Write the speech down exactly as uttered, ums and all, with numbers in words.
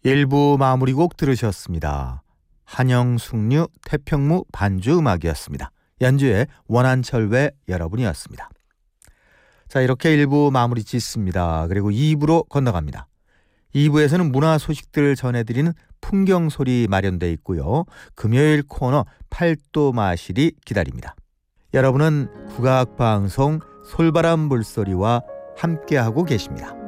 일부 마무리곡 들으셨습니다. 한영숙류 태평무 반주 음악이었습니다. 연주의 원한철 외 여러분이었습니다. 자, 이렇게 일 부 마무리 짓습니다. 그리고 이 부로 건너갑니다. 이 부에서는 문화 소식들을 전해드리는 풍경소리 마련되어 있고요. 금요일 코너 팔도마실이 기다립니다. 여러분은 국악방송 솔바람 물소리와 함께하고 계십니다.